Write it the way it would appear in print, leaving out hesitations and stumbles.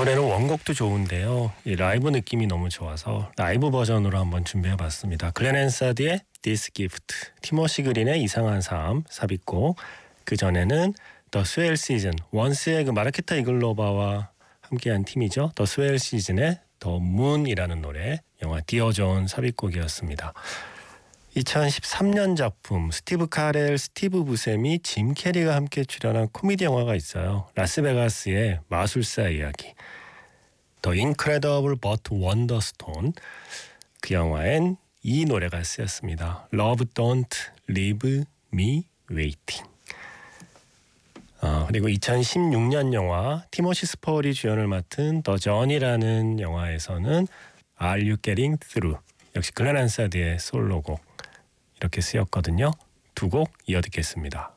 이번에는 원곡도 좋은데요. 이 라이브 느낌이 너무 좋아서 라이브 버전으로 한번 준비해봤습니다. 글렌 앤사드의 This Gift, 티모시 그린의 이상한 삶 삽입곡, 그 전에는 The Swell Season, 원스의 그 마르케타 이글로바와 함께한 팀이죠. The Swell Season의 The Moon이라는 노래, 영화 디어 존 삽입곡이었습니다. 2013년 작품, 스티브 카렐, 스티브 부셈이 짐 캐리가 함께 출연한 코미디 영화가 있어요. 라스베가스의 마술사 이야기, The Incredible but Wonderstone. 그 영화엔 이 노래가 쓰였습니다. Love Don't Leave Me Waiting. 그리고 2016년 영화 티모시 스펄이 주연을 맡은 The Journey라는 영화에서는 Are You Getting Through, 역시 글렌 앤사드의 솔로곡 이렇게 쓰였거든요. 두 곡 이어 듣겠습니다.